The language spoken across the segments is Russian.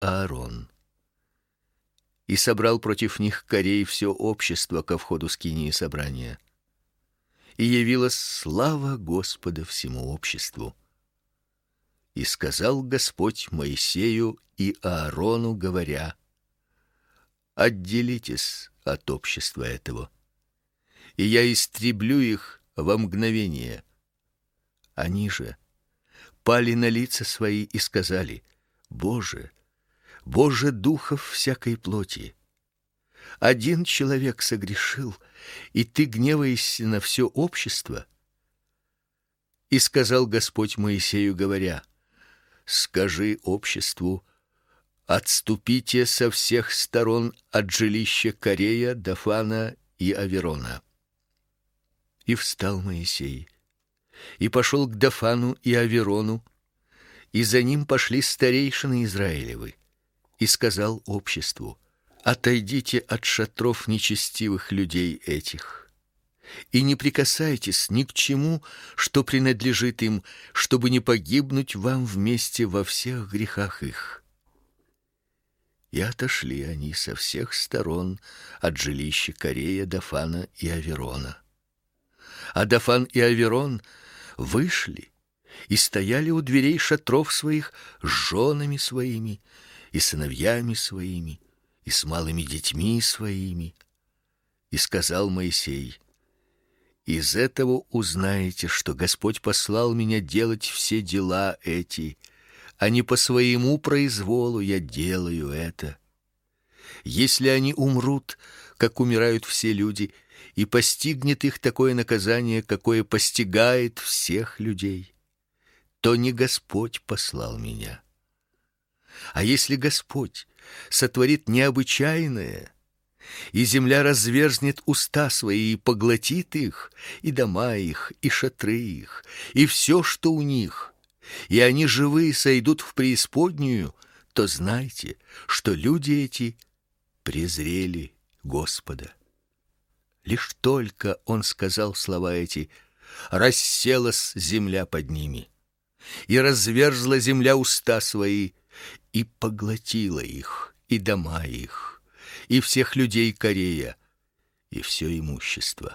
Аарон. И собрал против них Корей все общество ко входу скинии собрания. И явилась слава Господа всему обществу. И сказал Господь Моисею и Аарону, говоря: отделитесь от общества этого, и я истреблю их во мгновение. Они же пали на лица свои и сказали: Боже, Боже духов всякой плоти, один человек согрешил, и ты гневаешься на все общество. И сказал Господь Моисею, говоря: скажи обществу: отступите со всех сторон от жилища Корея, Дафана и Аверона. И встал Моисей, и пошел к Дафану и Аверону, и за ним пошли старейшины Израилевы, и сказал обществу: отойдите от шатров нечестивых людей этих, и не прикасайтесь ни к чему, что принадлежит им, чтобы не погибнуть вам вместе во всех грехах их. И отошли они со всех сторон от жилища Корея, Дафана и Аверона. А Дафан и Аверон вышли и стояли у дверей шатров своих с женами своими и сыновьями своими и с малыми детьми своими. И сказал Моисей: из этого узнаете, что Господь послал меня делать все дела эти, а не по своему произволу я делаю это. Если они умрут, как умирают все люди, и постигнет их такое наказание, какое постигает всех людей, то не Господь послал меня. А если Господь сотворит необычайное, и земля разверзнет уста свои и поглотит их, и дома их, и шатры их, и все, что у них, и они живые сойдут в преисподнюю, то знайте, что люди эти презрели Господа. Лишь только он сказал слова эти, расселась земля под ними, и разверзла земля уста свои, и поглотила их, и дома их, и всех людей Корея, и все имущество.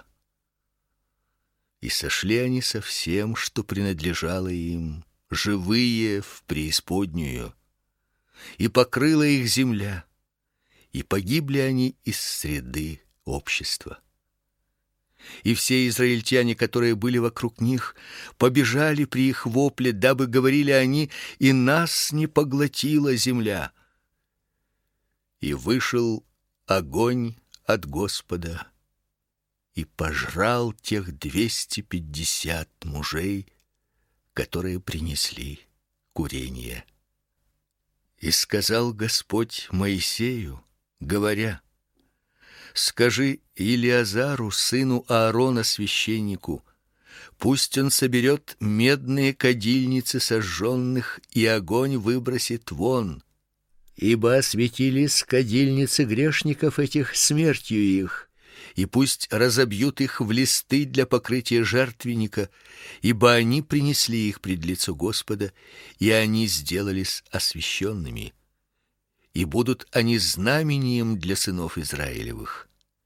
И сошли они со всем, что принадлежало им, живые в преисподнюю, и покрыла их земля, и погибли они из среды общества. И все израильтяне, которые были вокруг них, побежали при их вопле, дабы говорили они: и нас не поглотила земля. И вышел огонь от Господа и пожрал тех 250 мужей, которые принесли курение. И сказал Господь Моисею, говоря: скажи Илиазару, сыну Аарона, священнику, пусть он соберет медные кадильницы сожженных, и огонь выбросит вон, ибо осветились кадильницы грешников этих смертью их, и пусть разобьют их в листы для покрытия жертвенника, ибо они принесли их пред лицо Господа, и они сделались освященными, и будут они знамением для сынов Израилевых.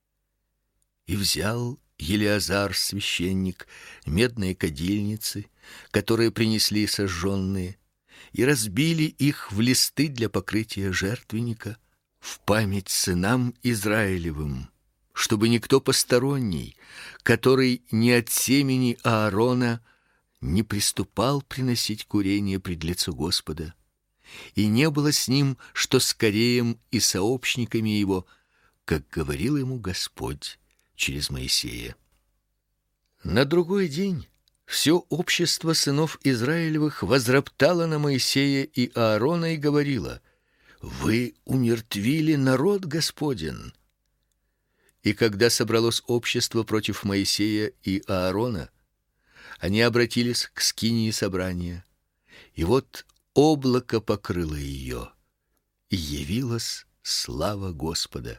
И взял Елиазар, священник, медные кадильницы, которые принесли сожженные, и разбили их в листы для покрытия жертвенника в память сынам Израилевым, чтобы никто посторонний, который не от семени Аарона, не приступал приносить курение пред лицо Господа, и не было с ним, что с Кореем и сообщниками его, как говорил ему Господь через Моисея. На другой день все общество сынов Израилевых возроптало на Моисея и Аарона и говорило: вы умертвили народ Господен. И когда собралось общество против Моисея и Аарона, они обратились к скинии собрания, и вот облако покрыло ее, и явилась слава Господа.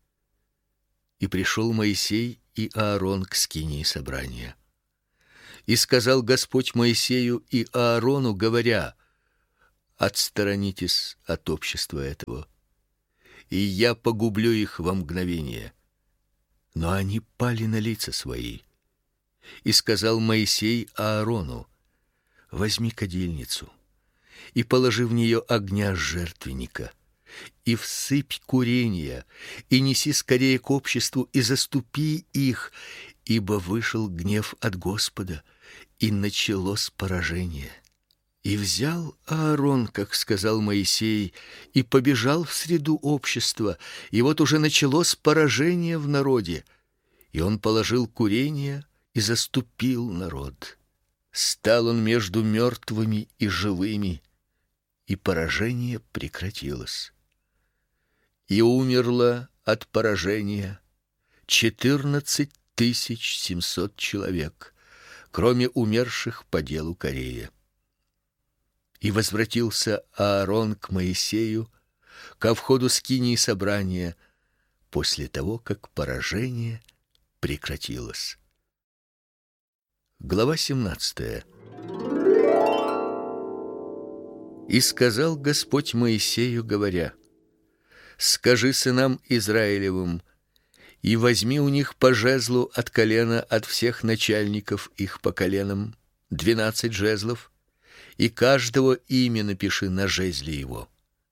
И пришел Моисей и Аарон к скинии собрания. И сказал Господь Моисею и Аарону, говоря: отсторонитесь от общества этого, и я погублю их во мгновение. Но они пали на лица свои. И сказал Моисей Аарону: возьми кадильницу и положи в нее огня жертвенника, и всыпь курения, и неси скорее к обществу, и заступи их, ибо вышел гнев от Господа, и началось поражение. И взял Аарон, как сказал Моисей, и побежал в среду общества, и вот уже началось поражение в народе. И он положил курение и заступил народ. Стал он между мертвыми и живыми, и поражение прекратилось. И умерло от поражения 14 700 человек, кроме умерших по делу Корея. И возвратился Аарон к Моисею ко входу скинии собрания после того, как поражение прекратилось. Глава 17. И сказал Господь Моисею, говоря: скажи сынам Израилевым, и возьми у них по жезлу от колена от всех начальников их по коленам 12 жезлов, и каждого имя напиши на жезле его.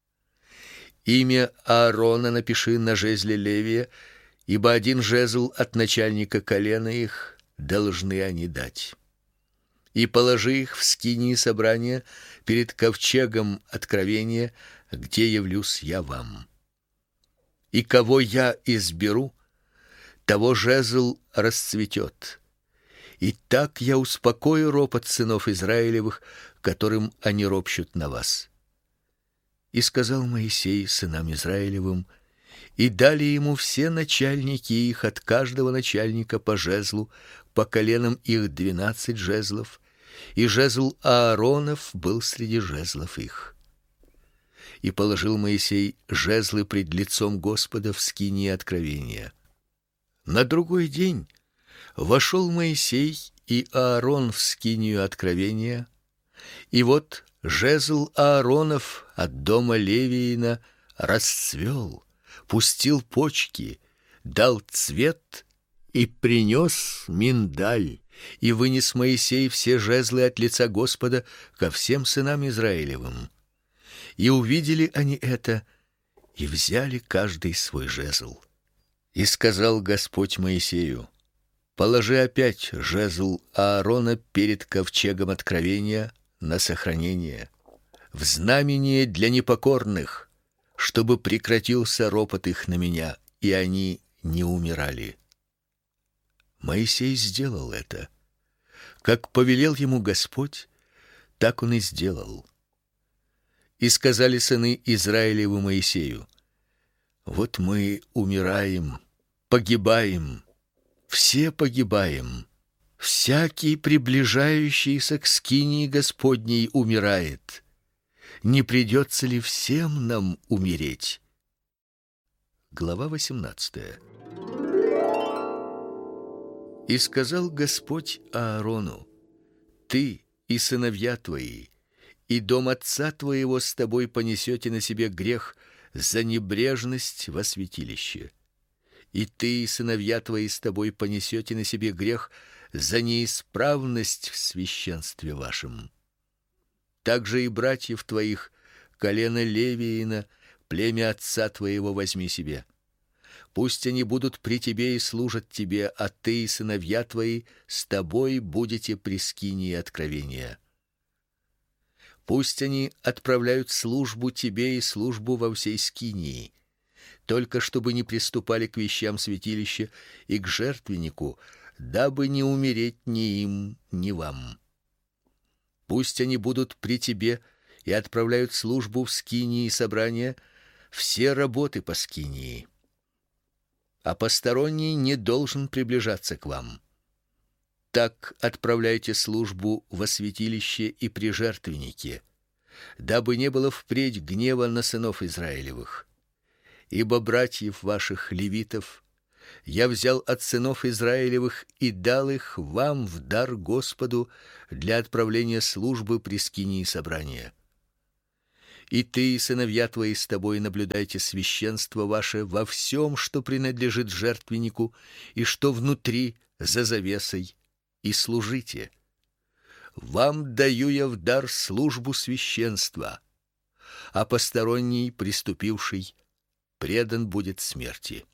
Имя Аарона напиши на жезле Левия, ибо один жезл от начальника колена их должны они дать. И положи их в скинии собрания перед ковчегом откровения, где явлюсь я вам. И кого я изберу, того жезл расцветет. И так я успокою ропот сынов Израилевых, которым они ропщут на вас. И сказал Моисей сынам Израилевым, и дали ему все начальники их от каждого начальника по жезлу, по коленам их 12 жезлов, и жезл Ааронов был среди жезлов их. И положил Моисей жезлы пред лицом Господа в скинии откровения. На другой день вошел Моисей и Аарон в скинию откровения, и вот жезл Ааронов от дома Левиина расцвел, пустил почки, дал цвет и принес миндаль, и вынес Моисей все жезлы от лица Господа ко всем сынам Израилевым. И увидели они это, и взяли каждый свой жезл. И сказал Господь Моисею: положи опять жезл Аарона перед ковчегом откровения на сохранение, в знамение для непокорных, чтобы прекратился ропот их на меня, и они не умирали. Моисей сделал это. Как повелел ему Господь, так он и сделал. И сказали сыны Израилевы Моисею: вот мы умираем, погибаем, все погибаем. Всякий, приближающийся к скинии Господней, умирает. Не придется ли всем нам умереть? Глава 18. И сказал Господь Аарону: ты и сыновья твои, и дом отца твоего с тобой понесете на себе грех за небрежность во святилище. И ты и сыновья твои с тобой понесете на себе грех за неисправность в священстве вашем. Также и братьев твоих, колено Левиина, племя отца твоего возьми себе. Пусть они будут при тебе и служат тебе, а ты и сыновья твои с тобой будете при скинии откровения. Пусть они отправляют службу тебе и службу во всей скинии, только чтобы не приступали к вещам святилища и к жертвеннику, дабы не умереть ни им, ни вам. Пусть они будут при тебе и отправляют службу в скинии собрания, все работы по скинии. А посторонний не должен приближаться к вам. Так отправляйте службу во святилище и при жертвеннике, дабы не было впредь гнева на сынов Израилевых. Ибо братьев ваших левитов я взял от сынов Израилевых и дал их вам в дар Господу для отправления службы при скинии собрания. И ты и сыновья твои с тобой наблюдайте священство ваше во всем, что принадлежит жертвеннику и что внутри за завесой, и служите. Вам даю я в дар службу священства, а посторонний, приступивший, предан будет смерти.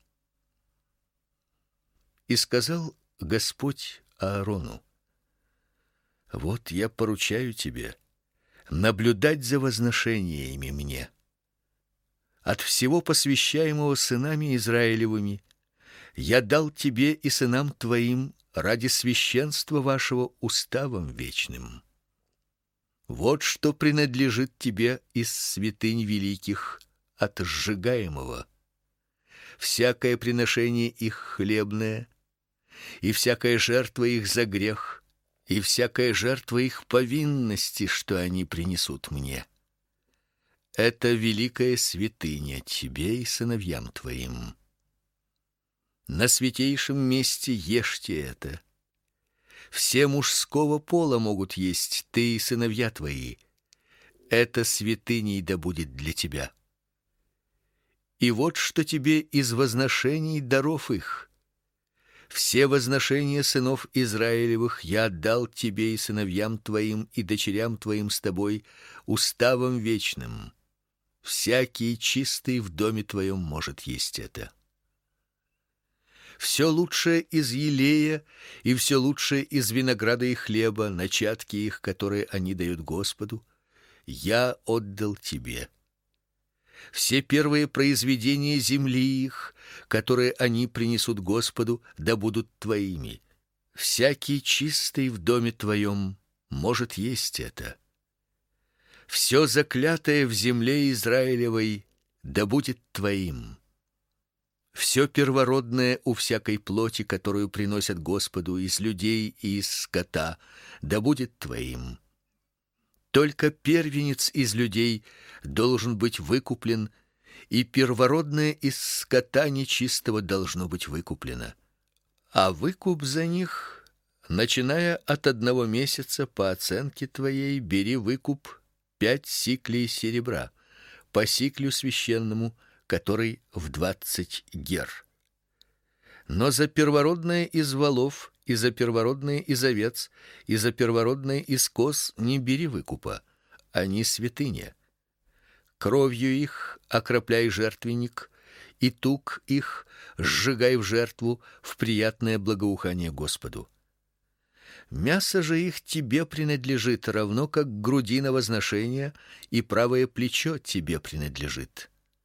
И сказал Господь Аарону: вот я поручаю тебе наблюдать за возношениями мне. От всего посвящаемого сынами Израилевыми я дал тебе и сынам твоим ради священства вашего уставом вечным. Вот что принадлежит тебе из святынь великих от сжигаемого: всякое приношение их хлебное, и всякая жертва их за грех, и всякая жертва их повинности, что они принесут мне. Это великая святыня тебе и сыновьям твоим. На святейшем месте ешьте это. Все мужского пола могут есть, ты и сыновья твои. Это святыней да будет для тебя. И вот что тебе из возношений даров их: все возношения сынов Израилевых я отдал тебе и сыновьям твоим и дочерям твоим с тобой уставом вечным. Всякий чистый в доме твоем может есть это. Все лучшее из елея и все лучшее из винограда и хлеба, начатки их, которые они дают Господу, я отдал тебе. Все первые произведения земли их, которые они принесут Господу, да будут твоими. Всякий чистый в доме твоем может есть это. Все заклятое в земле Израилевой да будет твоим. Все первородное у всякой плоти, которую приносят Господу из людей и из скота, да будет твоим. Только первенец из людей должен быть выкуплен, и первородное из скота нечистого должно быть выкуплено. А выкуп за них, начиная от 1 месяца, по оценке твоей, бери выкуп 5 сиклей серебра, по сиклю священному, который в 20 гер. Но за первородное из волов, и за первородное из овец, и за первородное из коз не бери выкупа, они святыня. Кровью их окропляй жертвенник, и тук их сжигай в жертву в приятное благоухание Господу. Мясо же их тебе принадлежит, равно как грудина возношения, и правое плечо тебе принадлежит.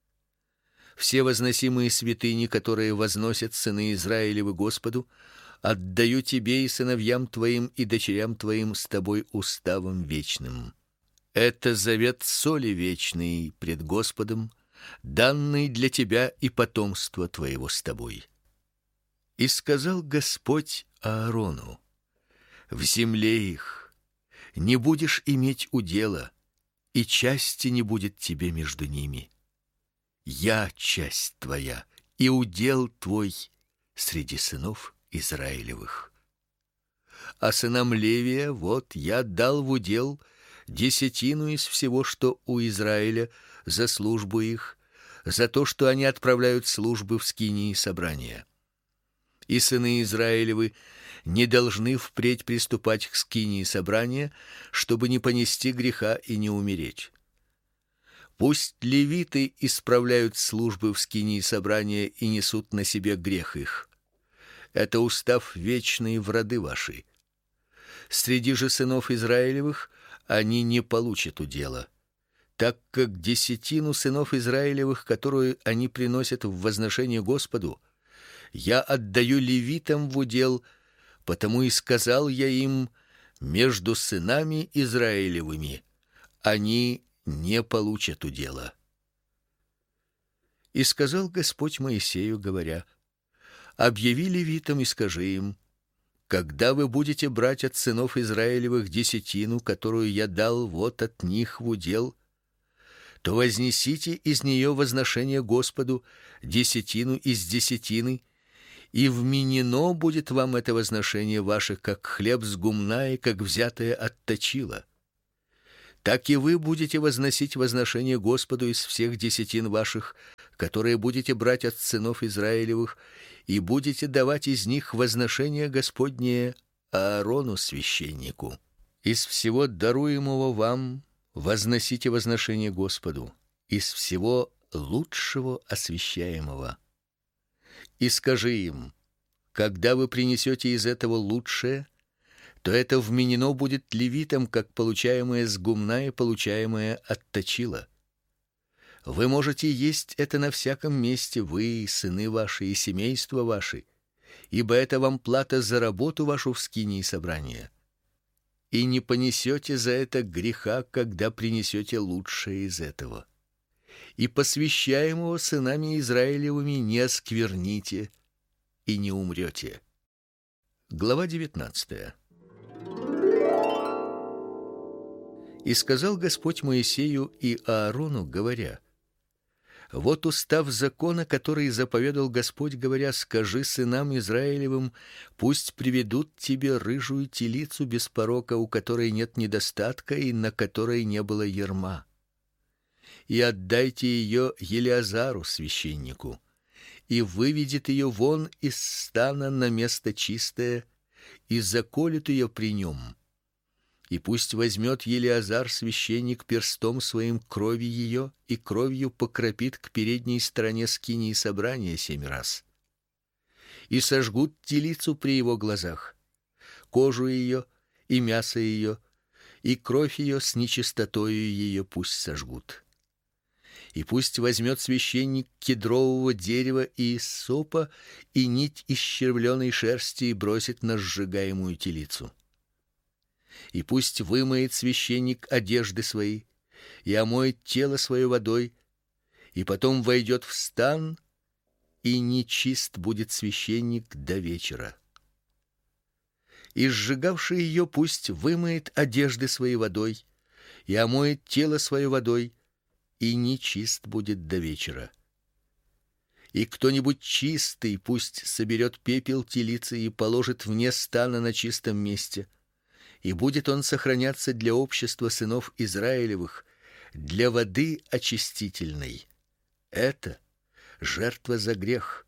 Все возносимые святыни, которые возносят сыны Израилевы Господу, отдаю тебе и сыновьям твоим и дочерям твоим с тобой уставом вечным. Это завет соли вечный пред Господом, данный для тебя и потомства твоего с тобой. И сказал Господь Аарону: в земле их не будешь иметь удела, и части не будет тебе между ними. Я часть твоя и удел твой среди сынов Израилевых. А сынам Левия вот я дал в удел десятину из всего, что у Израиля, за службу их, за то, что они отправляют службы в скинии собрания. И сыны Израилевы не должны впредь приступать к скинии собрания, чтобы не понести греха и не умереть. Пусть левиты исправляют службы в скинии собрания и несут на себе грех их. Это устав вечный в роды ваши. Среди же сынов Израилевых они не получат удела, так как десятину сынов Израилевых, которую они приносят в возношение Господу, я отдаю левитам в удел, потому и сказал я им: между сынами Израилевыми они не получат удела. И сказал Господь Моисею, говоря: объяви левитам и скажи им: когда вы будете брать от сынов Израилевых десятину, которую я дал вот от них в удел, то вознесите из нее возношение Господу десятину из десятины, и вменено будет вам это возношение ваше, как хлеб с гумна и как взятое от точила. Так и вы будете возносить возношение Господу из всех десятин ваших, которые будете брать от сынов Израилевых, и будете давать из них возношение Господнее Аарону священнику. Из всего даруемого вам возносите возношение Господу, из всего лучшего освящаемого. И скажи им: когда вы принесете из этого лучшее, то это вменено будет левитам, как получаемое с гумна и получаемое от точила. Вы можете есть это на всяком месте, вы, и сыны ваши, и семейства ваши, ибо это вам плата за работу вашу в скинии собрания. И не понесете за это греха, когда принесете лучшее из этого. И посвящаемого сынами Израилевыми не оскверните, и не умрете. Глава 19. И сказал Господь Моисею и Аарону, говоря: вот устав закона, который заповедал Господь, говоря: скажи сынам Израилевым, пусть приведут тебе рыжую телицу без порока, у которой нет недостатка и на которой не было ярма. И отдайте ее Елеазару священнику, и выведет ее вон из стана на место чистое, и заколет ее при нем. И пусть возьмет Елеазар священник перстом своим крови ее и кровью покропит к передней стороне скинии собрания 7 раз. И сожгут телицу при его глазах, кожу ее и мясо ее, и кровь ее с нечистотою ее пусть сожгут. И пусть возьмет священник кедрового дерева и иссопа и нить из червленой шерсти и бросит на сжигаемую телицу. И пусть вымоет священник одежды свои и омоет тело свое водой, и потом войдет в стан, и нечист будет священник до вечера. И сжигавший ее пусть вымоет одежды свои водой и омоет тело свое водой, и нечист будет до вечера. И кто-нибудь чистый пусть соберет пепел телицы и положит вне стана на чистом месте, и будет он сохраняться для общества сынов Израилевых, для воды очистительной. Это жертва за грех.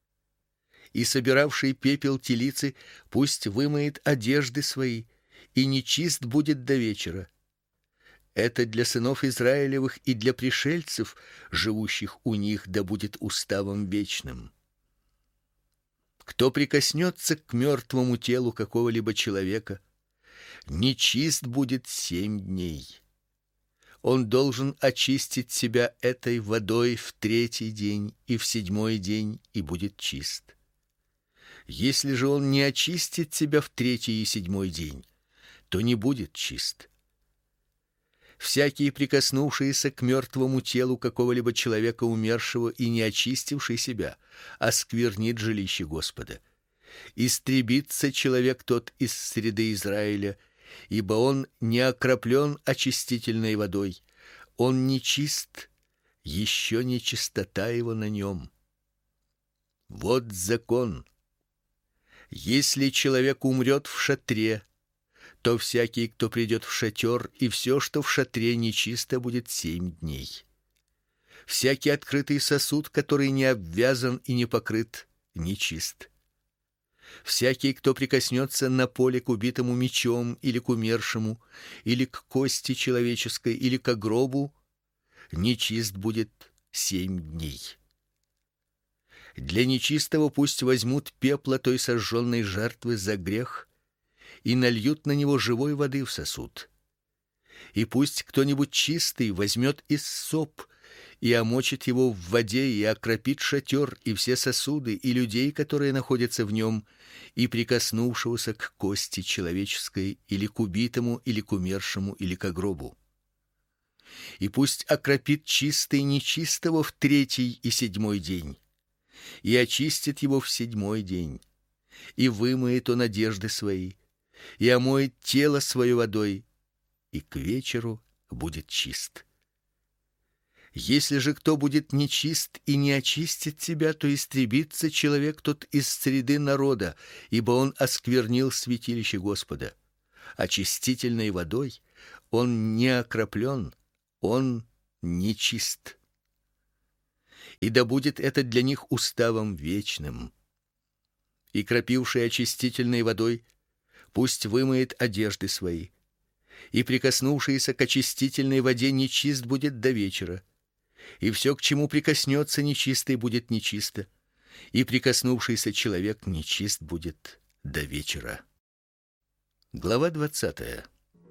И собиравший пепел телицы пусть вымоет одежды свои, и нечист будет до вечера. Это для сынов Израилевых и для пришельцев, живущих у них, да будет уставом вечным. Кто прикоснется к мертвому телу какого-либо человека, нечист будет 7 дней. Он должен очистить себя этой водой в 3-й день и в 7-й день, и будет чист. Если же он не очистит себя в 3-й и 7-й день, то не будет чист. Всякий, прикоснувшийся к мертвому телу какого-либо человека умершего и не очистивший себя, осквернит жилище Господа. Истребится человек тот из среды Израиля, ибо он не окроплен очистительной водой, он нечист, еще не чистота его на нем. Вот закон. Если человек умрет в шатре, то всякий, кто придет в шатер, и все, что в шатре, нечисто будет 7 дней. Всякий открытый сосуд, который не обвязан и не покрыт, нечист. Всякий, кто прикоснется на поле к убитому мечом или к умершему, или к кости человеческой, или к гробу, нечист будет 7 дней. Для нечистого пусть возьмут пепла той сожженной жертвы за грех и нальют на него живой воды в сосуд. И пусть кто-нибудь чистый возьмет иссоп и омочит его в воде и окропит шатер и все сосуды и людей, которые находятся в нем, и прикоснувшегося к кости человеческой или к убитому, или к умершему, или к гробу. И пусть окропит чистый нечистого в 3-й и 7-й день, и очистит его в 7-й день, и вымоет он одежды свои, и омоет тело свое водой, и к вечеру будет чист. Если же кто будет нечист и не очистит себя, то истребится человек тот из среды народа, ибо он осквернил святилище Господа. Очистительной водой он не окроплен, он нечист. И да будет это для них уставом вечным. И кропивший очистительной водой пусть вымоет одежды свои, и прикоснувшийся к очистительной воде нечист будет до вечера, и все, к чему прикоснется нечистый, будет нечисто, и прикоснувшийся человек нечист будет до вечера. Глава 20.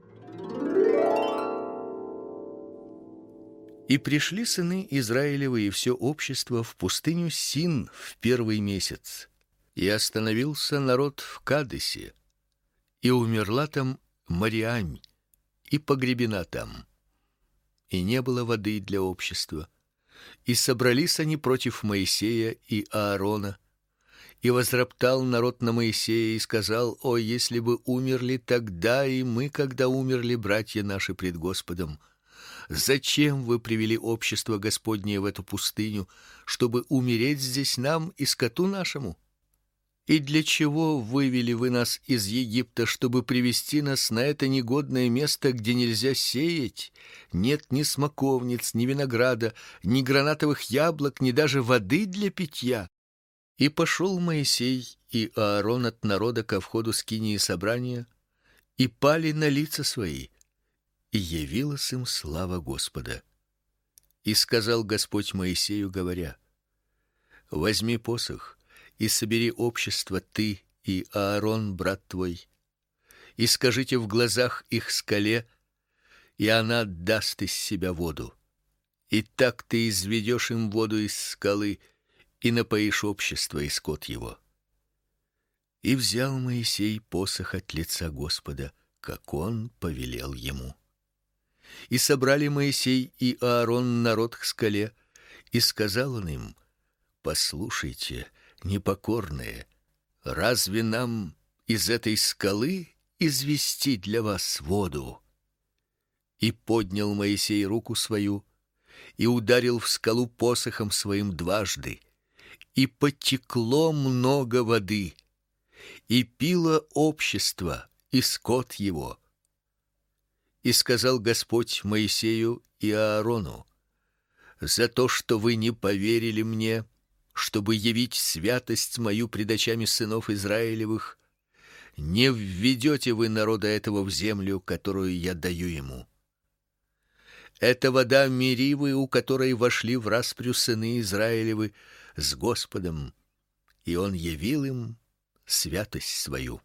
И пришли сыны Израилевы и все общество в пустыню Син в первый месяц, и остановился народ в Кадесе, и умерла там Мариам, и погребена там. И не было воды для общества. И собрались они против Моисея и Аарона. И возроптал народ на Моисея и сказал: «О, если бы умерли тогда и мы, когда умерли братья наши пред Господом! Зачем вы привели общество Господне в эту пустыню, чтобы умереть здесь нам и скоту нашему? И для чего вывели вы нас из Египта, чтобы привести нас на это негодное место, где нельзя сеять? Нет ни смоковниц, ни винограда, ни гранатовых яблок, ни даже воды для питья». И пошел Моисей и Аарон от народа ко входу скинии собрания, и пали на лица свои, и явилась им слава Господа. И сказал Господь Моисею, говоря: «Возьми посох и собери общество ты и Аарон брат твой, и скажите в глазах их скале, и она даст из себя воду. И так ты изведешь им воду из скалы, и напоишь общество и скот его». И взял Моисей посох от лица Господа, как он повелел ему. И собрали Моисей и Аарон народ к скале, и сказал он им: «Послушайте, непокорные, разве нам из этой скалы извести для вас воду?» И поднял Моисей руку свою и ударил в скалу посохом своим дважды, и потекло много воды, и пило общество и скот его. И сказал Господь Моисею и Аарону: «За то, что вы не поверили мне, чтобы явить святость мою пред очами сынов Израилевых, не введете вы народа этого в землю, которую я даю ему. Это вода Меривы, у которой вошли в распрю сыны Израилевы с Господом, и он явил им святость свою».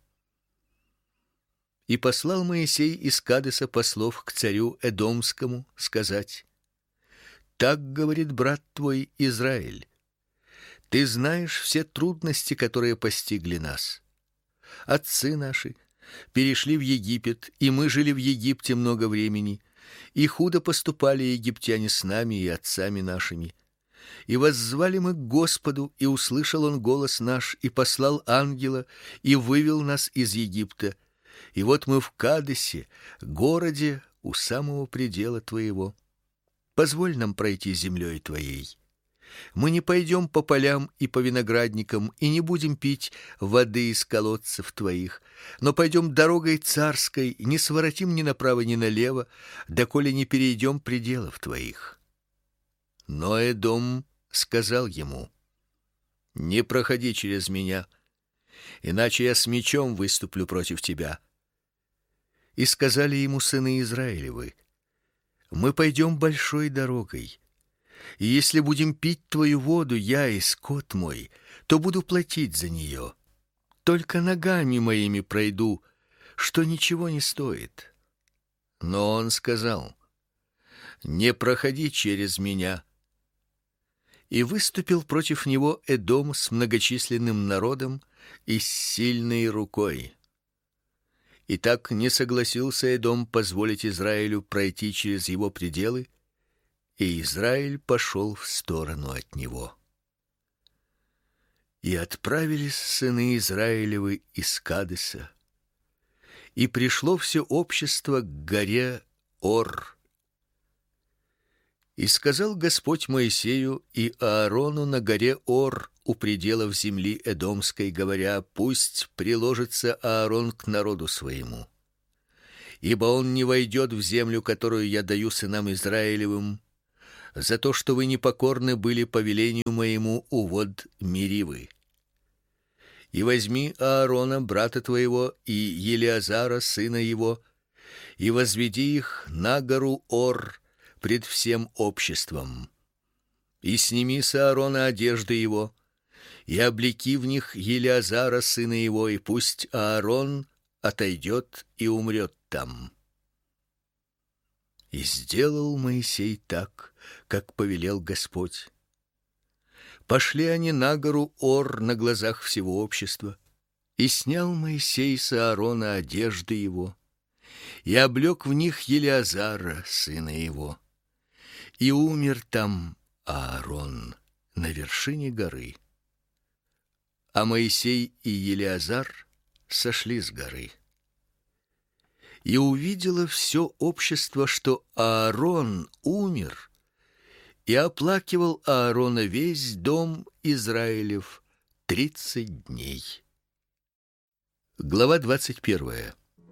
И послал Моисей из Кадеса послов к царю Эдомскому сказать: «Так говорит брат твой Израиль: ты знаешь все трудности, которые постигли нас. Отцы наши перешли в Египет, и мы жили в Египте много времени, и худо поступали египтяне с нами и отцами нашими. И воззвали мы к Господу, и услышал он голос наш, и послал ангела, и вывел нас из Египта. И вот мы в Кадесе, городе у самого предела твоего. Позволь нам пройти землей твоей. Мы не пойдем по полям и по виноградникам, и не будем пить воды из колодцев твоих, но пойдем дорогой царской, не своротим ни направо, ни налево, доколе не перейдем пределов твоих». Но Эдом сказал ему: «Не проходи через меня, иначе я с мечом выступлю против тебя». И сказали ему сыны Израилевы: «Мы пойдем большой дорогой, и если будем пить твою воду, я и скот мой, то буду платить за нее. Только ногами моими пройду, что ничего не стоит». Но он сказал: «Не проходи через меня». И выступил против него Эдом с многочисленным народом и с сильной рукой. И так не согласился Эдом позволить Израилю пройти через его пределы, и Израиль пошел в сторону от него. И отправились сыны Израилевы из Кадеса, и пришло все общество к горе Ор. И сказал Господь Моисею и Аарону на горе Ор у пределов земли Эдомской, говоря: «Пусть приложится Аарон к народу своему, ибо он не войдет в землю, которую я даю сынам Израилевым, за то, что вы непокорны были повелению моему у вод Меривы. И возьми Аарона, брата твоего, и Елиазара, сына его, и возведи их на гору Ор пред всем обществом. И сними с Аарона одежды его, и облеки в них Елиазара, сына его, и пусть Аарон отойдет и умрет там». И сделал Моисей так, как повелел Господь. Пошли они на гору Ор на глазах всего общества, и снял Моисей с Аарона одежды его, и облек в них Елиазара, сына его, и умер там Аарон на вершине горы. А Моисей и Елиазар сошли с горы. И увидело все общество, что Аарон умер, и оплакивал Аарона весь дом Израилев 30 дней. Глава 21.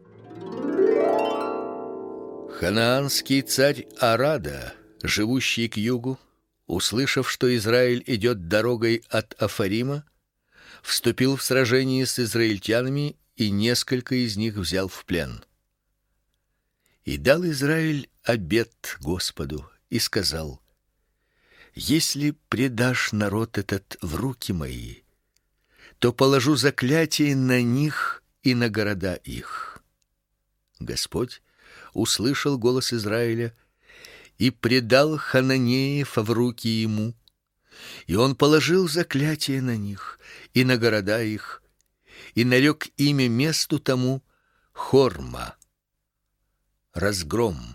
Ханаанский царь Арада, живущий к югу, услышав, что Израиль идет дорогой от Афарима, вступил в сражение с израильтянами, и несколько из них взял в плен. И дал Израиль обет Господу и сказал: «Если предашь народ этот в руки мои, то положу заклятие на них и на города их». Господь услышал голос Израиля и предал хананеев в руки ему, и он положил заклятие на них и на города их, и нарек имя месту тому Хорма, разгром.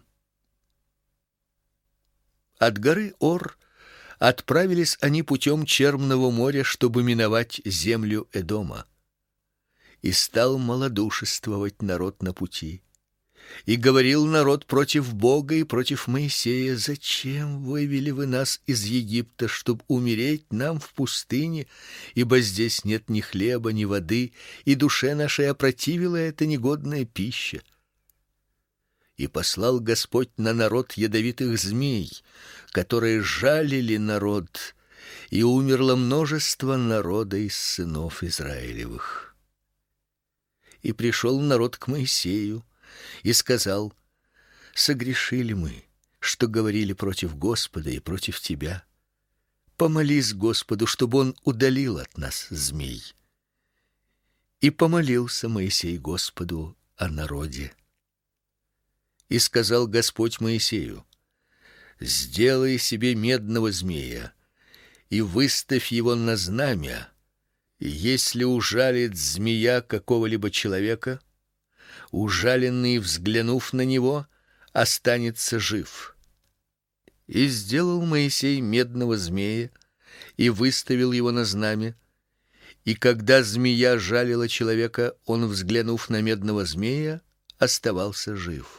От горы Ор отправились они путем Черного моря, чтобы миновать землю Эдома. И стал малодушествовать народ на пути. И говорил народ против Бога и против Моисея: «Зачем вывели вы нас из Египта, чтоб умереть нам в пустыне, ибо здесь нет ни хлеба, ни воды, и душе нашей опротивила эта негодная пища?» И послал Господь на народ ядовитых змей, которые жалили народ, и умерло множество народа из сынов Израилевых. И пришел народ к Моисею и сказал: «Согрешили мы, что говорили против Господа и против тебя. Помолись Господу, чтобы он удалил от нас змей». И помолился Моисей Господу о народе. И сказал Господь Моисею: «Сделай себе медного змея и выставь его на знамя, и если ужалит змея какого-либо человека, ужаленный, взглянув на него, останется жив». И сделал Моисей медного змея и выставил его на знамя, и когда змея жалила человека, он, взглянув на медного змея, оставался жив.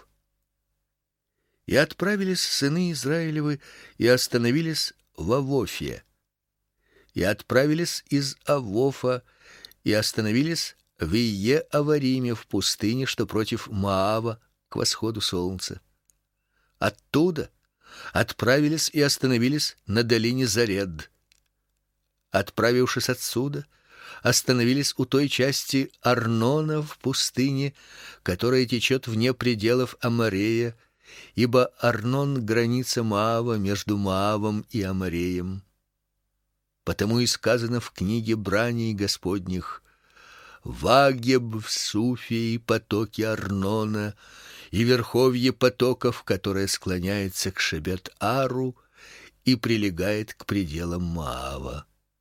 И отправились сыны Израилевы и остановились в Авофе. И отправились из Авофа и остановились в Ие-Авариме в пустыне, что против Моава, к восходу солнца. Оттуда отправились и остановились на долине Заред. Отправившись отсюда, остановились у той части Арнона в пустыне, которая течет вне пределов Аморея, ибо Арнон — граница Моава между Моавом и Амореем. Потому и сказано в книге Браний Господних: «Вагеб в Суфе и потоки Арнона, и верховье потоков, которое склоняется к Шебет-Ару и прилегает к пределам Моава».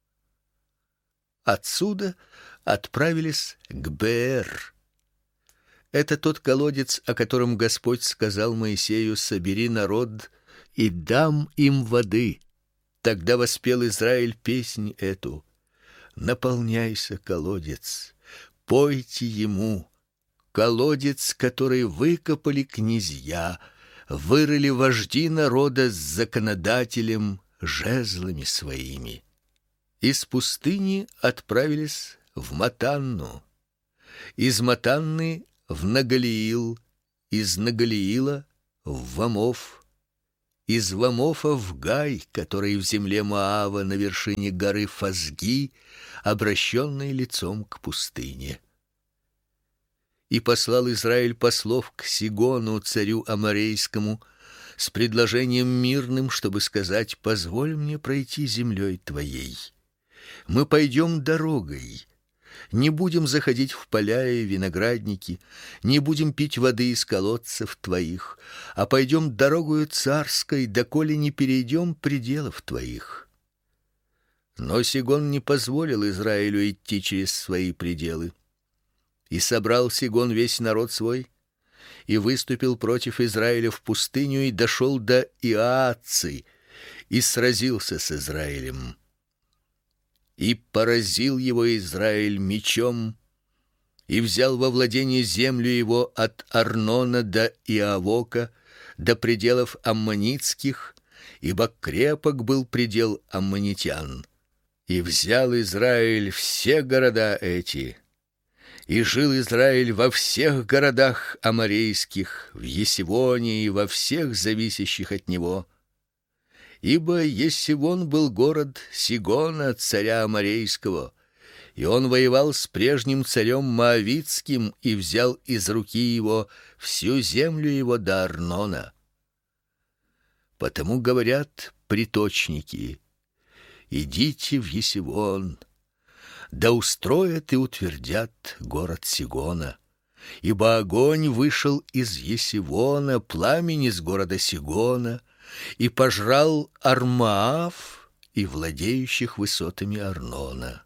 Отсюда отправились к Беэр. Это тот колодец, о котором Господь сказал Моисею: «Собери народ и дам им воды». Тогда воспел Израиль песнь эту: «Наполняйся, колодец, пойте ему, колодец, который выкопали князья, вырыли вожди народа с законодателем жезлами своими». Из пустыни отправились в Матанну, из Матанны в Нагалиил, из Нагалиила в Вамов, из Вамофа в Гай, который в земле Моава на вершине горы Фазги, обращенной лицом к пустыне. И послал Израиль послов к Сигону, царю аморейскому, с предложением мирным, чтобы сказать: позволь мне пройти землей твоей. Мы пойдем дорогой, не будем заходить в поля и виноградники, не будем пить воды из колодцев твоих, а пойдем дорогою царской, доколе не перейдем пределов твоих. Но Сигон не позволил Израилю идти через свои пределы. И собрал Сигон весь народ свой, и выступил против Израиля в пустыню, и дошел до Иацы, и сразился с Израилем. И поразил его Израиль мечом, и взял во владение землю его от Арнона до Иавока, до пределов аммонитских, ибо крепок был предел аммонитян. И взял Израиль все города эти, и жил Израиль во всех городах аморейских, в Есивоне и во всех зависящих от него. Ибо Есивон был город Сигона, царя аморейского, и он воевал с прежним царем моавитским и взял из руки его всю землю его до Арнона. Потому говорят приточники: идите в Есивон, да устроят и утвердят город Сигона, ибо огонь вышел из Есивона, пламень из города Сигона, и пожрал Армаав и владеющих высотами Арнона.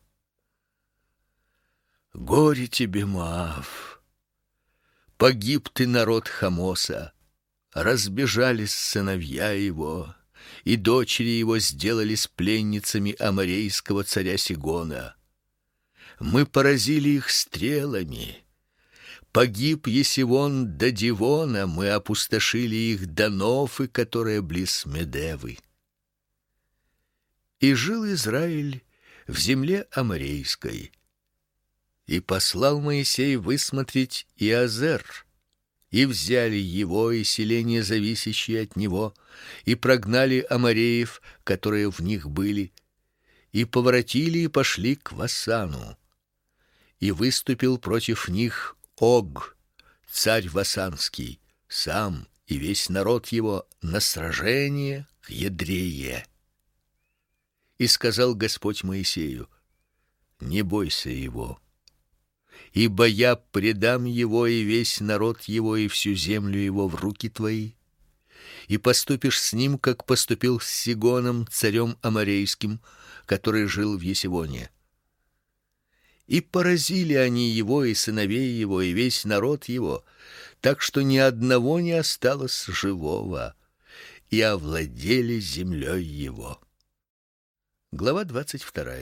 Горе тебе, Моав! Погиб ты, народ Хамоса! Разбежались сыновья его, и дочери его сделались пленницами аморейского царя Сигона. Мы поразили их стрелами. Погиб Есивон до Дивона, мы опустошили их до Нофы, которая близ Медевы. И жил Израиль в земле аморейской. И послал Моисей высмотреть Иазер, и взяли его и селения, зависящие от него, и прогнали амореев, которые в них были, и поворотили и пошли к Васану. И выступил против них Ог, царь васанский, сам и весь народ его на сражение к Едрее. И сказал Господь Моисею: не бойся его, ибо я предам его и весь народ его и всю землю его в руки твои, и поступишь с ним, как поступил с Сигоном, царем аморейским, который жил в Есивоне. И поразили они его и сыновей его и весь народ его, так что ни одного не осталось живого, и овладели землей его. Глава 22.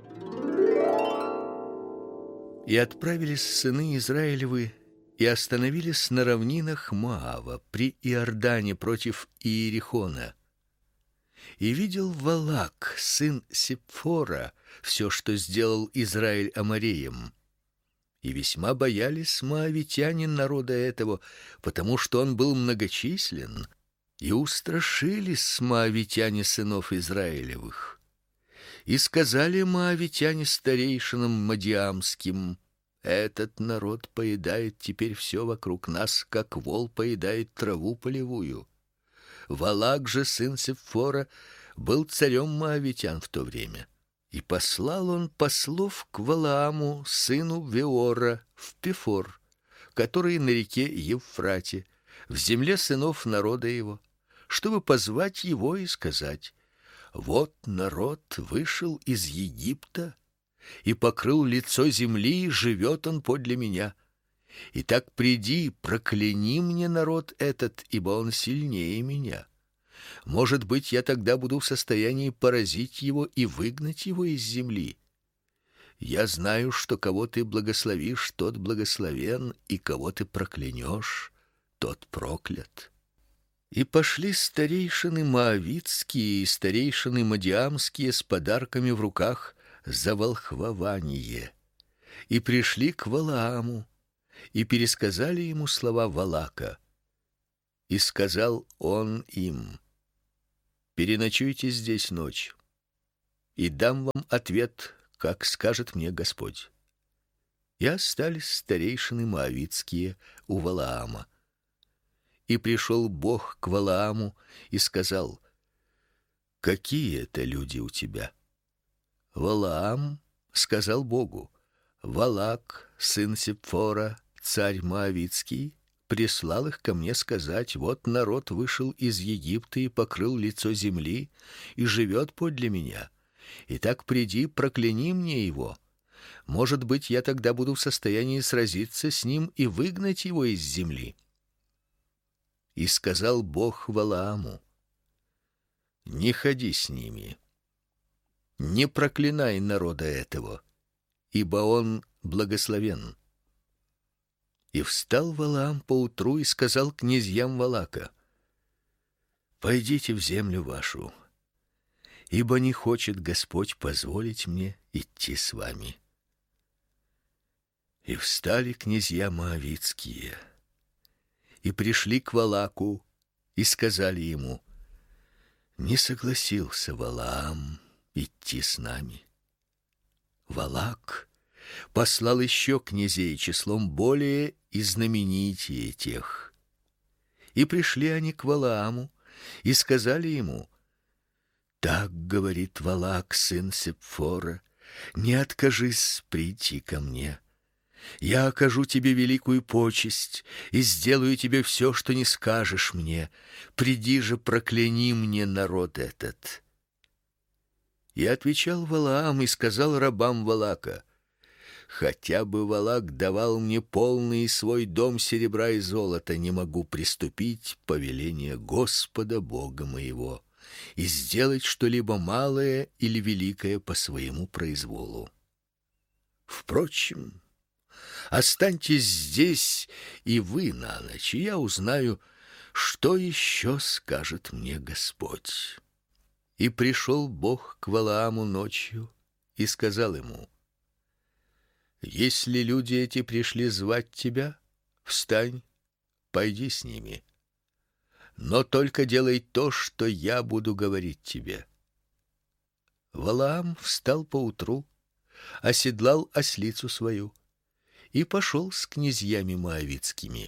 И отправились сыны Израилевы и остановились на равнинах Моава при Иордане против Иерихона. И видел Валак, сын Сипфора, все, что сделал Израиль амореям. И весьма боялись моавитяне народа этого, потому что он был многочислен, и устрашились моавитяне сынов Израилевых. И сказали моавитяне старейшинам мадиамским: этот народ поедает теперь все вокруг нас, как вол поедает траву полевую. Валак же, сын Сепфора, был царем моавитян в то время. И послал он послов к Валааму, сыну Веора, в Пефор, который на реке Евфрате, в земле сынов народа его, чтобы позвать его и сказать: вот народ вышел из Египта и покрыл лицо земли, и живет он подле меня. Итак, приди, прокляни мне народ этот, ибо он сильнее меня. Может быть, я тогда буду в состоянии поразить его и выгнать его из земли. Я знаю, что кого ты благословишь, тот благословен, и кого ты проклянешь, тот проклят. И пошли старейшины моавитские и старейшины мадиамские с подарками в руках за волхвование, и пришли к Валааму, и пересказали ему слова Валака. И сказал он им: переночуйте здесь ночь, и дам вам ответ, как скажет мне Господь. И остались старейшины моавитские у Валаама. И пришел Бог к Валааму и сказал: какие это люди у тебя? Валаам сказал Богу: Валак, сын Сепфора, царь моавитский, прислал их ко мне сказать: вот народ вышел из Египта и покрыл лицо земли и живет подле меня. Итак, приди, прокляни мне его. Может быть, я тогда буду в состоянии сразиться с ним и выгнать его из земли. И сказал Бог Валааму: не ходи с ними, не проклинай народа этого, ибо он благословен. И встал Валаам поутру и сказал князьям Валака: пойдите в землю вашу, ибо не хочет Господь позволить мне идти с вами. И встали князья моавитские и пришли к Валаку и сказали ему: не согласился Валаам идти с нами. Валак послал еще князей числом более и знаменитее тех. И пришли они к Валааму и сказали ему: так говорит Валак, сын Сепфора: не откажись прийти ко мне. Я окажу тебе великую почесть и сделаю тебе все, что не скажешь мне. Приди же, прокляни мне народ этот. И отвечал Валаам и сказал рабам Валака: хотя бы Валак давал мне полный свой дом серебра и золота, не могу приступить повеление Господа Бога моего и сделать что-либо малое или великое по своему произволу. Впрочем, останьтесь здесь и вы на ночь, и я узнаю, что еще скажет мне Господь. И пришел Бог к Валааму ночью и сказал ему: если люди эти пришли звать тебя, встань, пойди с ними. Но только делай то, что я буду говорить тебе. Валаам встал поутру, оседлал ослицу свою и пошел с князьями моавитскими.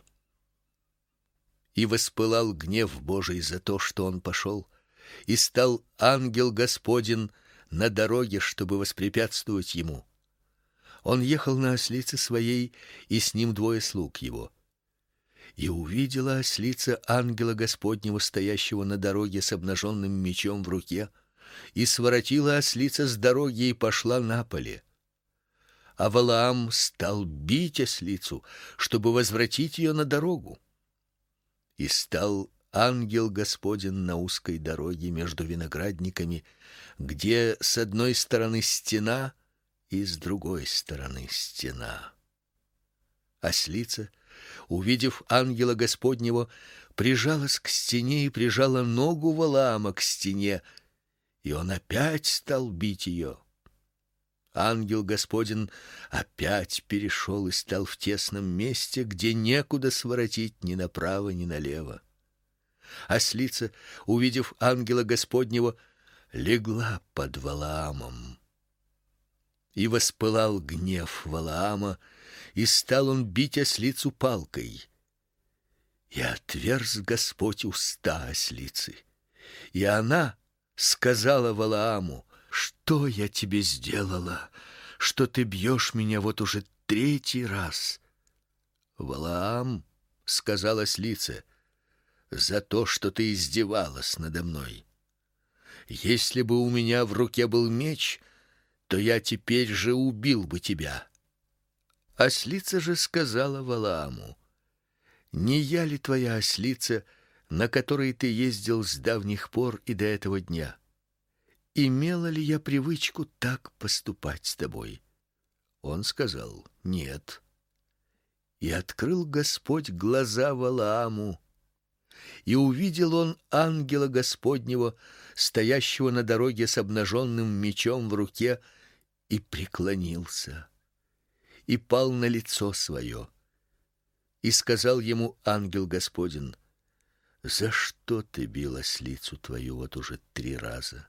И воспылал гнев Божий за то, что он пошел, и стал ангел Господень на дороге, чтобы воспрепятствовать ему. Он ехал на ослице своей, и с ним двое слуг его. И увидела ослица ангела Господнего, стоящего на дороге с обнаженным мечом в руке, и своротила ослица с дороги и пошла на поле. А Валаам стал бить ослицу, чтобы возвратить ее на дорогу. И стал ангел Господень на узкой дороге между виноградниками, где с одной стороны стена и с другой стороны стена. Ослица, увидев ангела Господнего, прижалась к стене и прижала ногу Валаама к стене, и он опять стал бить ее. Ангел Господень опять перешел и стал в тесном месте, где некуда своротить ни направо, ни налево. Ослица, увидев ангела Господнего, легла под Валаамом. И воспылал гнев Валаама, и стал он бить ослицу палкой. И отверз Господь уста ослицы, и она сказала Валааму: что я тебе сделала, что ты бьешь меня вот уже третий раз? Валаам сказал ослице: за то, что ты издевалась надо мной. Если бы у меня в руке был меч, то я теперь же убил бы тебя. Ослица же сказала Валааму: не я ли твоя ослица, на которой ты ездил с давних пор и до этого дня? Имела ли я привычку так поступать с тобой? Он сказал: нет. И открыл Господь глаза Валааму, и увидел он ангела Господнего, стоящего на дороге с обнаженным мечом в руке, и преклонился, и пал на лицо свое. И сказал ему ангел Господень: За что ты бил ослицу твою вот уже 3 раза?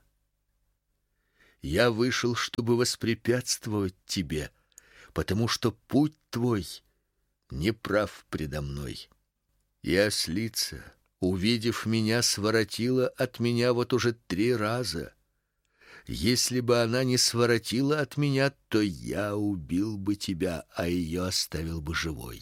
Я вышел, чтобы воспрепятствовать тебе, потому что путь твой неправ предо мной. И ослица, увидев меня, своротила от меня вот уже 3 раза. Если бы она не своротила от меня, то я убил бы тебя, а ее оставил бы живой.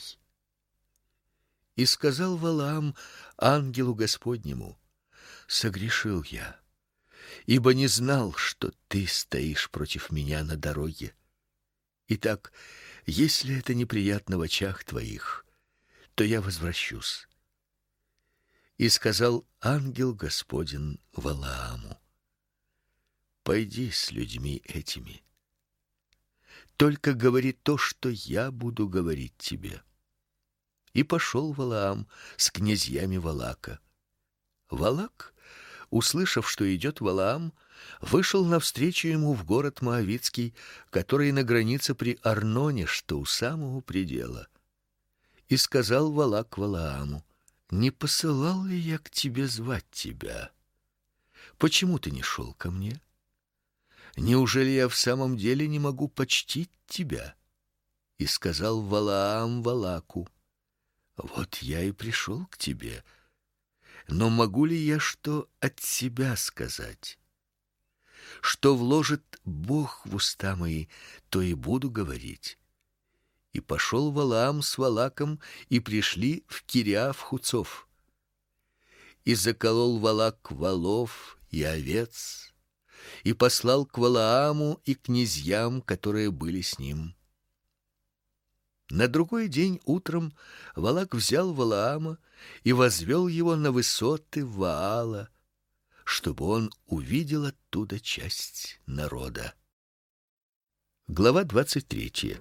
И сказал Валаам ангелу Господнему: согрешил я, ибо не знал, что ты стоишь против меня на дороге. Итак, если это неприятно в очах твоих, то я возвращусь. И сказал ангел Господень Валааму: пойди с людьми этими, только говори то, что я буду говорить тебе. И пошел Валаам с князьями Валака. Валак, услышав, что идет Валаам, вышел навстречу ему в город Моавитский, который на границе при Арноне, что у самого предела. И сказал Валак Валааму: не посылал ли я к тебе звать тебя? Почему ты не шел ко мне? Неужели я в самом деле не могу почтить тебя? И сказал Валаам Валаку: вот я и пришел к тебе, но могу ли я что от себя сказать? Что вложит Бог в уста мои, то и буду говорить. И пошел Валаам с Валаком, и пришли в Кириаф-Хуцов. И заколол Валак волов и овец, и послал к Валааму и князьям, которые были с ним. На другой день утром Валак взял Валаама и возвел его на высоты Ваала, чтобы он увидел оттуда часть народа. Глава 23.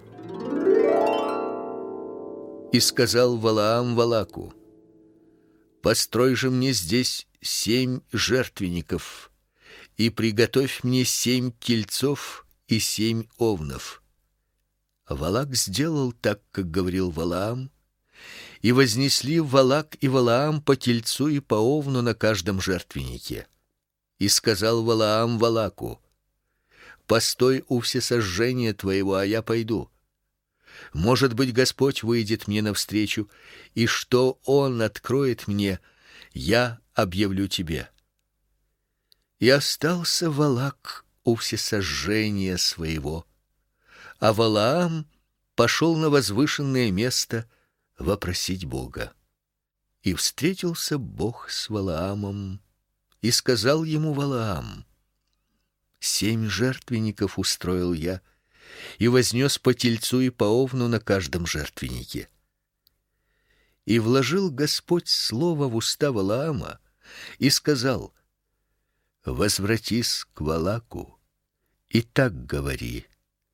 И сказал Валаам Валаку: построй же мне здесь 7 жертвенников, и приготовь мне 7 тельцов и 7 овнов. Валак сделал так, как говорил Валаам, и вознесли Валак и Валаам по тельцу и по овну на каждом жертвеннике. И сказал Валаам Валаку: постой у всесожжения твоего, а я пойду. Может быть, Господь выйдет мне навстречу, и что Он откроет мне, я объявлю тебе. И остался Валак у всесожжения своего, а Валаам пошел на возвышенное место вопросить Бога. И встретился Бог с Валаамом, и сказал ему Валаам: 7 жертвенников устроил я, и вознес по тельцу и по овну на каждом жертвеннике. И вложил Господь слово в уста Валаама, и сказал: возвратись к Валаку, и так говори.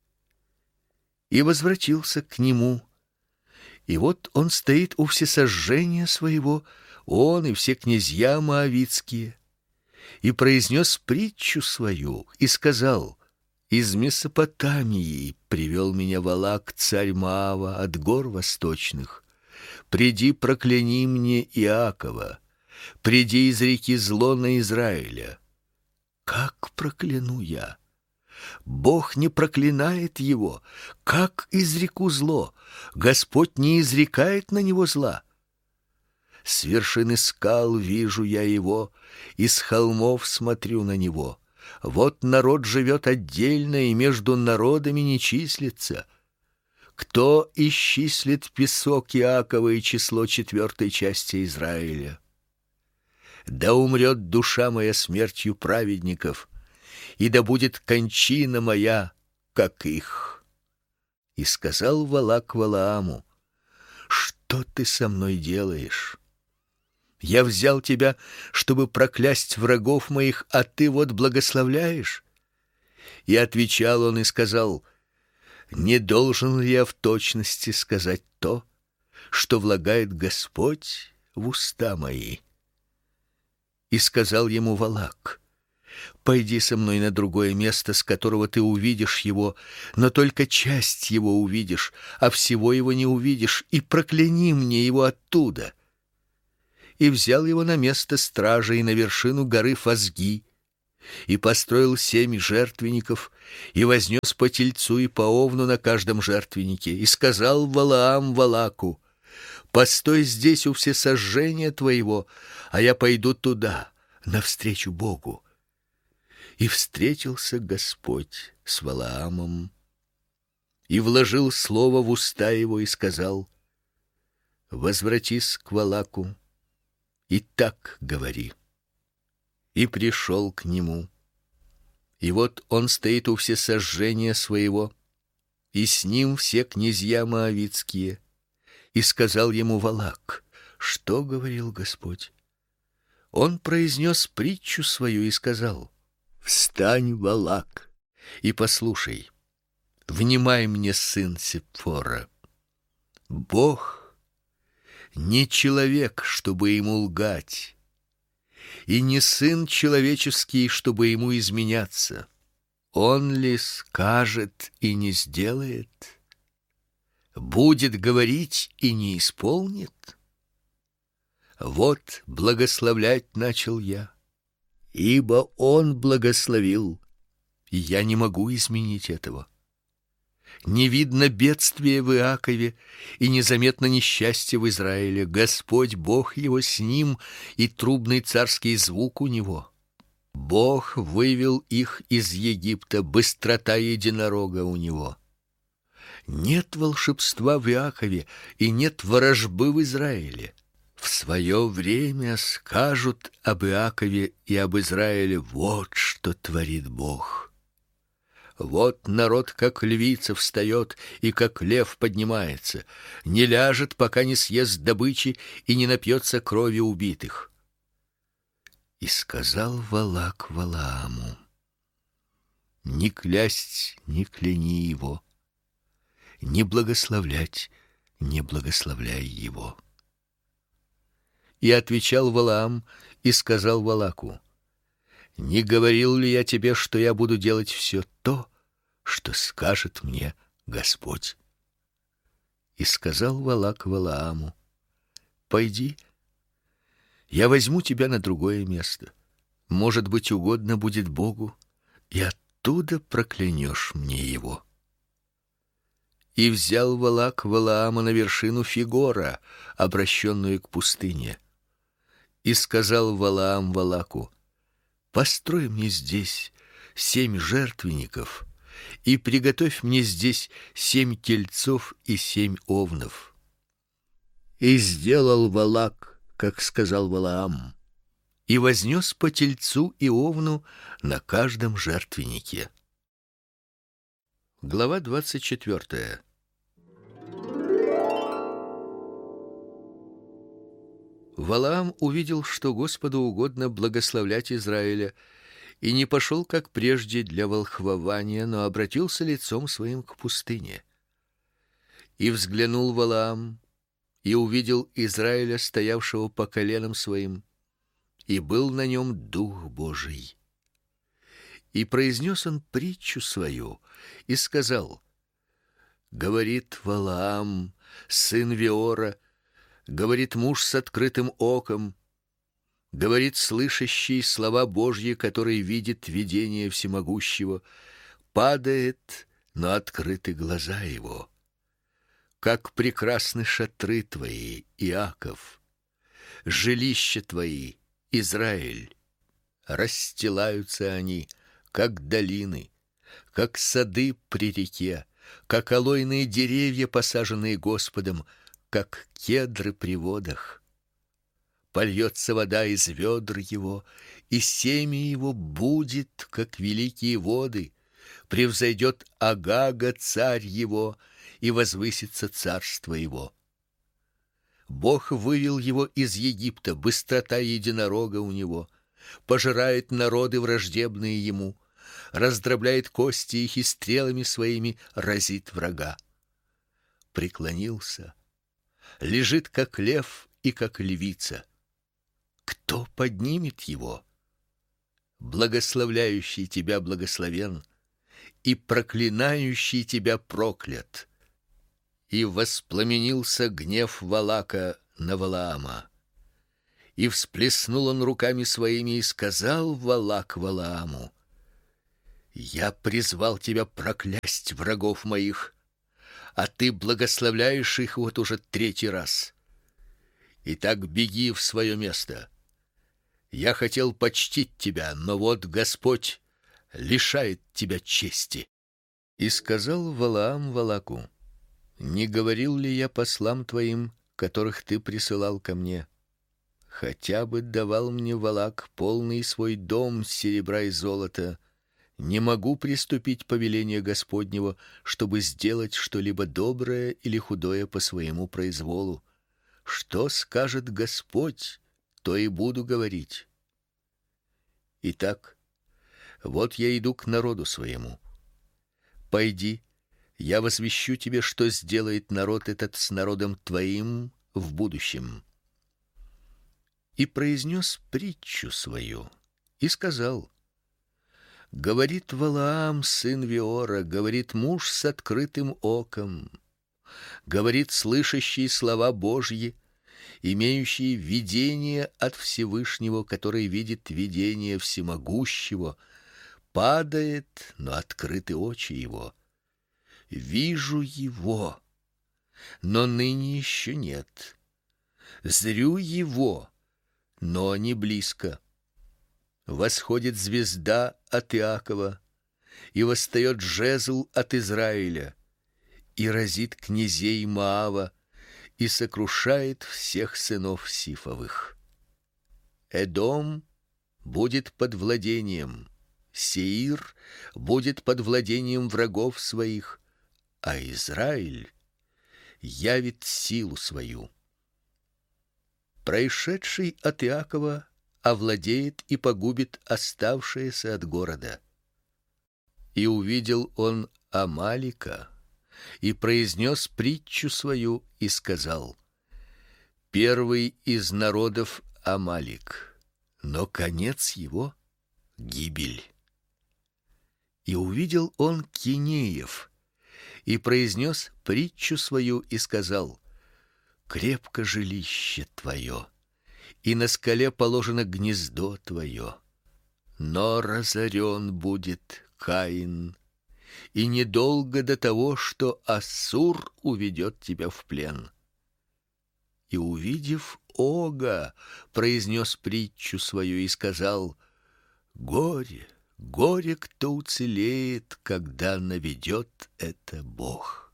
И возвратился к нему, и вот он стоит у всесожжения своего, он и все князья моавитские, и произнес притчу свою, и сказал: из Месопотамии привел меня Валак, царь Моава, от гор восточных. Приди, прокляни мне Иакова, приди, изреки зло на Израиля. Как прокляну я? Бог не проклинает его. Как изреку зло? Господь не изрекает на него зла. С вершины скал вижу я его, и с холмов смотрю на него. Вот народ живет отдельно, и между народами не числится. Кто исчислит песок Иакова и число 4 части Израиля? Да умрет душа моя смертью праведников, и да будет кончина моя, как их. И сказал Валак Валааму: что ты со мной делаешь? Я взял тебя, чтобы проклясть врагов моих, а ты вот благословляешь. И отвечал он и сказал: не должен ли я в точности сказать то, что влагает Господь в уста мои? И сказал ему Валак: пойди со мной на другое место, с которого ты увидишь его, но только часть его увидишь, а всего его не увидишь, и прокляни мне его оттуда. и взял его на место стража и на вершину горы Фазги, и построил 7 жертвенников, и вознес по тельцу и по овну на каждом жертвеннике, и сказал Валаам Валаку: постой здесь у всесожжения твоего, а я пойду туда, навстречу Богу. И встретился Господь с Валаамом, и вложил слово в уста его, и сказал: возвратись к Валаку, и так говори. И пришел к нему. И вот он стоит у всесожжения своего, и с ним все князья моавитские. И сказал ему Валак: что говорил Господь? Он произнес притчу свою и сказал: встань, Валак, и послушай. Внимай мне, сын Сепфора. Бог не человек, чтобы ему лгать, и не сын человеческий, чтобы ему изменяться. Он ли скажет и не сделает? Будет говорить и не исполнит? Вот благословлять начал я, ибо он благословил, и я не могу изменить этого. Не видно бедствия в Иакове, и незаметно несчастье в Израиле. Господь Бог его с ним, и трубный царский звук у него. Бог вывел их из Египта, быстрота единорога у него. Нет волшебства в Иакове, и нет ворожбы в Израиле. В свое время скажут об Иакове и об Израиле: вот что творит Бог. Вот народ, как львица, встает, и как лев поднимается, не ляжет, пока не съест добычи и не напьется крови убитых. И сказал Валак Валааму: не клясть, не кляни его, не благословлять, не благословляй его. И отвечал Валаам и сказал Валаку: не говорил ли я тебе, что я буду делать все то, что скажет мне Господь? И сказал Валак Валааму: пойди, я возьму тебя на другое место. Может быть, угодно будет Богу, и оттуда проклянешь мне его. И взял Валак Валаама на вершину Фигора, обращенную к пустыне. И сказал Валаам Валаку: построй мне здесь 7 жертвенников, и приготовь мне здесь 7 тельцов и 7 овнов. И сделал Валак, как сказал Валаам, и вознес по тельцу и овну на каждом жертвеннике. Глава 24. Валаам увидел, что Господу угодно благословлять Израиля, и не пошел, как прежде, для волхвования, но обратился лицом своим к пустыне. И взглянул Валаам, и увидел Израиля, стоявшего по коленам своим, и был на нем Дух Божий. И произнес он притчу свою, и сказал: говорит Валаам, сын Веора, говорит муж с открытым оком, говорит слышащий слова Божьи, который видит видение всемогущего, падает, но открыты глаза его. Как прекрасны шатры твои, Иаков, жилища твои, Израиль. Расстилаются они, как долины, как сады при реке, как алойные деревья, посаженные Господом, как кедры при водах. Польется вода из ведр его, и семя его будет, как великие воды. Превзойдет Агага царь его, и возвысится царство его. Бог вывел его из Египта, быстрота единорога у него, пожирает народы враждебные ему, раздробляет кости их и стрелами своими разит врага. Преклонился, лежит как лев и как львица. Кто поднимет его? Благословляющий тебя благословен, и проклинающий тебя проклят. И воспламенился гнев Валака на Валаама. И всплеснул он руками своими и сказал Валак Валааму: я призвал тебя проклясть врагов моих, а ты благословляешь их вот уже третий раз. Итак, беги в свое место. Я хотел почтить тебя, но вот Господь лишает тебя чести. И сказал Валаам Валаку: не говорил ли я послам твоим, которых ты присылал ко мне? Хотя бы давал мне Валак полный свой дом серебра и золота, не могу приступить повеление Господнего, чтобы сделать что-либо доброе или худое по своему произволу. Что скажет Господь, то и буду говорить. Итак, вот я иду к народу своему. Пойди, я возвещу тебе, что сделает народ этот с народом твоим в будущем. И произнес притчу свою и сказал: говорит Валаам сын Виора, говорит муж с открытым оком, говорит слышащий слова Божьи, имеющий видение от Всевышнего, который видит видение всемогущего, падает, но открыты очи его. Вижу его, но ныне еще нет. Зрю его, но не близко. Восходит звезда от Иакова, и восстает жезл от Израиля, и разит князей Моава, и сокрушает всех сынов Сифовых. Эдом будет под владением, Сеир будет под владением врагов своих, а Израиль явит силу свою. Происшедший от Иакова овладеет и погубит оставшиеся от города. И увидел он Амалика, и произнес притчу свою и сказал: первый из народов Амалик, но конец его — гибель. И увидел он Кинеев, и произнес притчу свою и сказал: крепко жилище твое, и на скале положено гнездо твое, но разорен будет Каин, и недолго до того, что Ассур уведет тебя в плен. И увидев Ога, произнес притчу свою и сказал: горе, горе, кто уцелеет, когда наведет это Бог.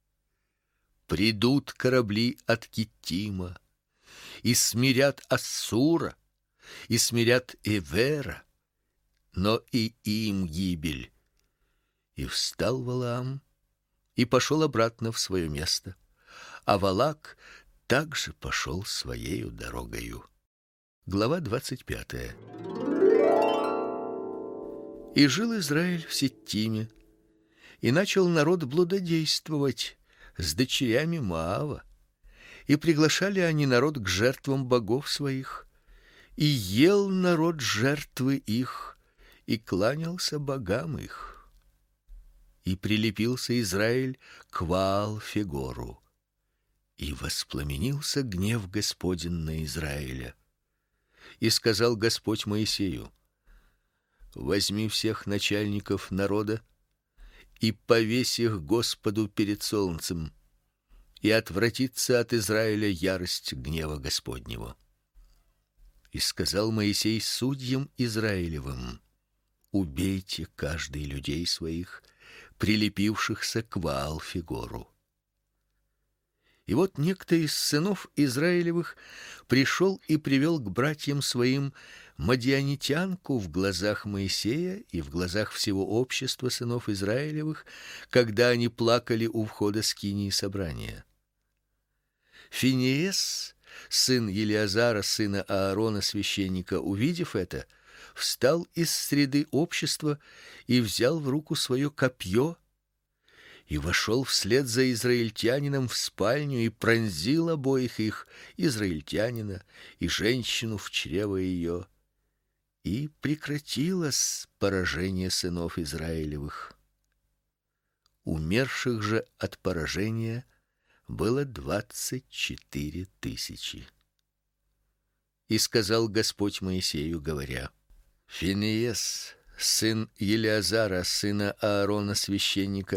Придут корабли от Киттима, и смирят Ассура, и смирят Эвера, но и им гибель. И встал Валаам и пошел обратно в свое место, а Валак также пошел своею дорогою. Глава 25. И жил Израиль в Ситтиме, и начал народ блудодействовать с дочерями Моава, и приглашали они народ к жертвам богов своих, и ел народ жертвы их, и кланялся богам их. И прилепился Израиль к Ваал-Фегору, и воспламенился гнев Господень на Израиля. И сказал Господь Моисею: возьми всех начальников народа и повесь их Господу перед солнцем, и отвратится от Израиля ярость гнева Господнего. И сказал Моисей судьям Израилевым: убейте каждый людей своих, прилепившихся к Ваал-Фегору. И вот некто из сынов Израилевых пришел и привел к братьям своим мадианитянку в глазах Моисея и в глазах всего общества сынов Израилевых, когда они плакали у входа скинии собрания. Финеес, сын Елиазара, сына Аарона священника, увидев это, встал из среды общества и взял в руку свое копье и вошел вслед за израильтянином в спальню и пронзил обоих их, израильтянина и женщину, в чрево ее. И прекратилось поражение сынов Израилевых. Умерших же от поражения было 24 000. И сказал Господь Моисею, говоря: Финеес, сын Елеазара, сына Аарона священника,